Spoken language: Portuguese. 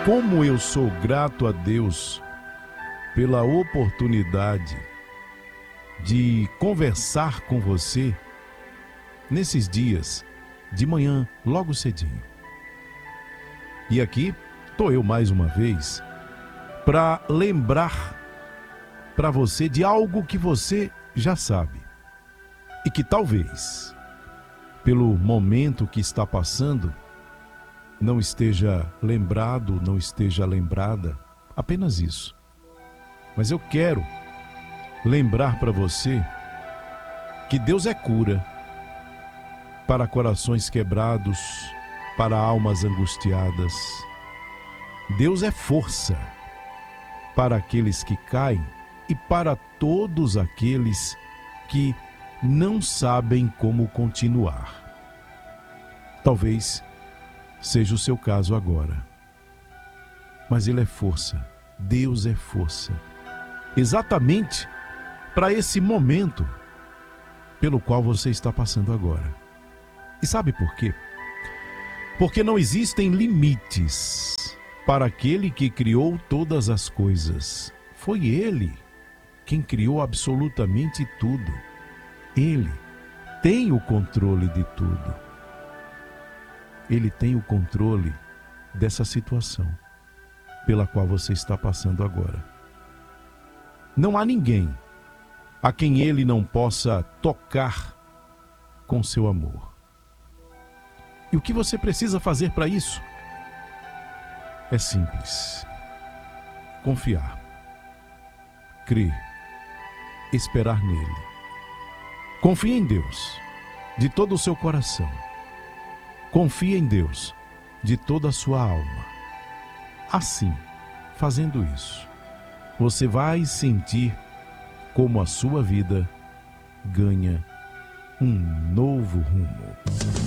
Como eu sou grato a Deus pela oportunidade de conversar com você nesses dias de manhã, logo cedinho. E aqui estou eu mais uma vez para lembrar para você de algo que você já sabe e que talvez, pelo momento que está passando, não esteja lembrado, não esteja lembrada, apenas isso. Mas eu quero lembrar para você que Deus é cura para corações quebrados, para almas angustiadas. Deus é força para aqueles que caem e para todos aqueles que não sabem como continuar. Talvez seja o seu caso agora. Mas Ele é força, Deus é força. Exatamente para esse momento pelo qual você está passando agora. E sabe por quê? Porque não existem limites para aquele que criou todas as coisas. Foi Ele quem criou absolutamente tudo. Ele tem o controle de tudo. Ele tem o controle dessa situação pela qual você está passando agora. Não há ninguém a quem Ele não possa tocar com seu amor. E o que você precisa fazer para isso? É simples. Confiar. Crer. Esperar nele. Confie em Deus de todo o seu coração. Confie em Deus de toda a sua alma. Assim, fazendo isso, você vai sentir como a sua vida ganha um novo rumo.